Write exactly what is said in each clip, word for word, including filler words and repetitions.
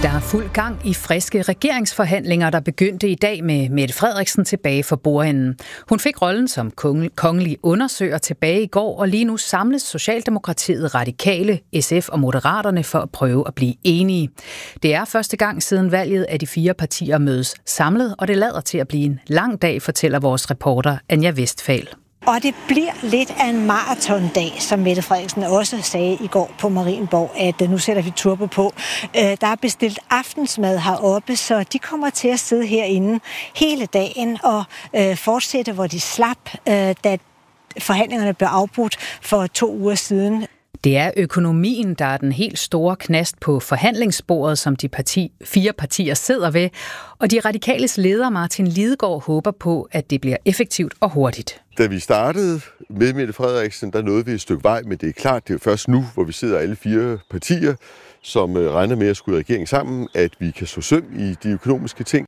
Der er fuld gang i friske regeringsforhandlinger, der begyndte i dag med Mette Frederiksen tilbage for bordenden. Hun fik rollen som kongelig undersøger tilbage i går, og lige nu samles Socialdemokratiet, Radikale, S F og Moderaterne for at prøve at blive enige. Det er første gang siden valget, at de fire partier mødes samlet, og det lader til at blive en lang dag, fortæller vores reporter Anja Westphal. Og det bliver lidt af en maratondag, som Mette Frederiksen også sagde i går på Marienborg, at nu sætter vi turbo på. Der er bestilt aftensmad heroppe, så de kommer til at sidde herinde hele dagen og fortsætte, hvor de slap, da forhandlingerne blev afbrudt for to uger siden. Det er økonomien, der er den helt store knast på forhandlingsbordet, som de parti, fire partier sidder ved, og de radikales leder Martin Lidegaard håber på, at det bliver effektivt og hurtigt. Da vi startede med Mette Frederiksen, der nåede vi et stykke vej, men det er klart, det er først nu, hvor vi sidder alle fire partier, som regner med at skulle regering sammen, at vi kan så søm i de økonomiske ting.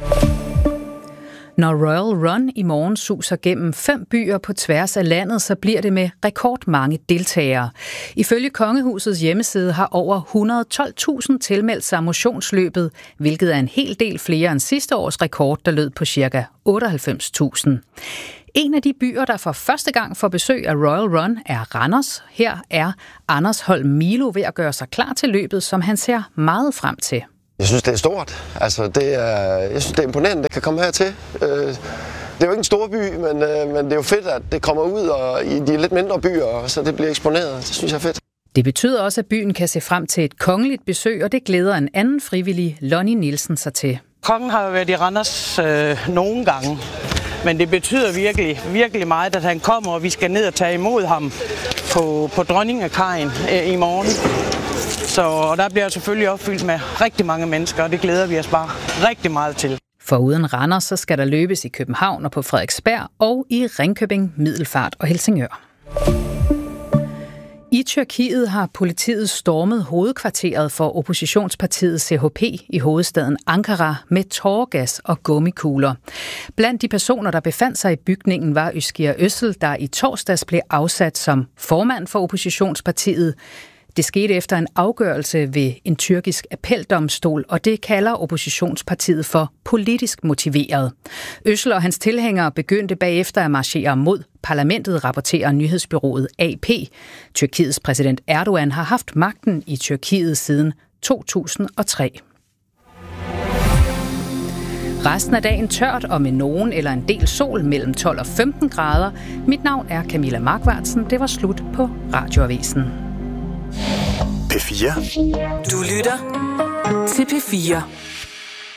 Når Royal Run i morgen suser gennem fem byer på tværs af landet, så bliver det med rekordmange deltagere. Ifølge Kongehusets hjemmeside har over et hundrede og tolv tusind tilmeldt sig motionsløbet, hvilket er en hel del flere end sidste års rekord, der lød på ca. otteoghalvfems tusind. En af de byer, der for første gang får besøg af Royal Run, er Randers. Her er Anders Holm Milo ved at gøre sig klar til løbet, som han ser meget frem til. Jeg synes, det er stort. Altså, det er, jeg synes, det er imponerende, det kan komme hertil. Det er jo ikke en stor by, men, men det er jo fedt, at det kommer ud og i de lidt mindre byer, så det bliver eksponeret. Det synes jeg er fedt. Det betyder også, at byen kan se frem til et kongeligt besøg, og det glæder en anden frivillig, Lonnie Nielsen, sig til. Kongen har jo været i Randers øh, nogle gange, men det betyder virkelig, virkelig meget, at han kommer, og vi skal ned og tage imod ham på, på Dronningekajen øh, i morgen. Så og der bliver selvfølgelig opfyldt med rigtig mange mennesker, og det glæder vi os bare rigtig meget til. Foruden Randers, så skal der løbes i København og på Frederiksberg og i Ringkøbing, Middelfart og Helsingør. I Tyrkiet har politiet stormet hovedkvarteret for oppositionspartiet C H P i hovedstaden Ankara med tåregas og gummikugler. Blandt de personer, der befandt sig i bygningen, var Özgür Özel, der i torsdags blev afsat som formand for oppositionspartiet. Det skete efter en afgørelse ved en tyrkisk appeldomstol, og det kalder oppositionspartiet for politisk motiveret. Özel og hans tilhængere begyndte bagefter at marchere mod parlamentet, rapporterer nyhedsbureauet A P. Tyrkiets præsident Erdogan har haft magten i Tyrkiet siden to tusind og tre. Resten af dagen tørt og med nogen eller en del sol mellem tolv og femten grader. Mit navn er Camilla Markvartsen. Det var slut på Radioavisen. P fire. Du lytter til P fire.